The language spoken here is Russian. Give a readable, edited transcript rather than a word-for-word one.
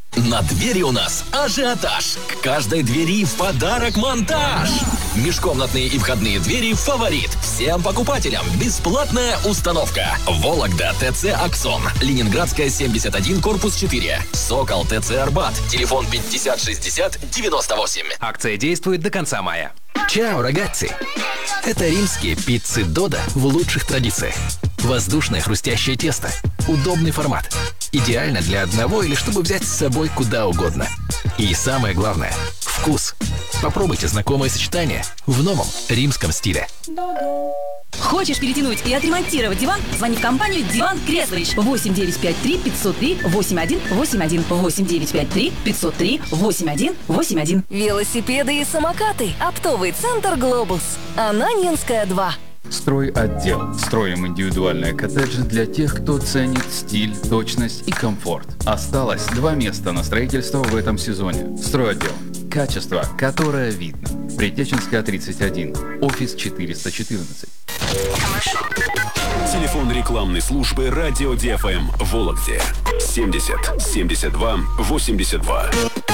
На двери у нас ажиотаж. К каждой двери в подарок монтаж. Межкомнатные и входные двери «Фаворит». Всем покупателям бесплатная установка. Вологда ТЦ «Аксон». Ленинградская 71, корпус 4. Сокол ТЦ «Арбат». Телефон 50 60 98. Акция действует до конца мая. Чао, рагazzi! Это римские пиццы Додо в лучших традициях. Воздушное хрустящее тесто. Удобный формат. Идеально для одного или чтобы взять с собой куда угодно. И самое главное – вкус. Попробуйте знакомое сочетание в новом римском стиле. Хочешь перетянуть и отремонтировать диван? Звони в компанию «Диван Креслович». 8953 503 8181. 8953 503 8181. Велосипеды и самокаты. Оптовый центр «Глобус». Ананьинская, 2. Стройотдел. Строим индивидуальные коттеджи для тех, кто ценит стиль, точность и комфорт. Осталось 2 места на строительство в этом сезоне. Стройотдел. Качество, которое видно. Притеченская, 31. Офис 414. Телефон рекламной службы «Радио ДФМ» в Вологде. 70 72 82.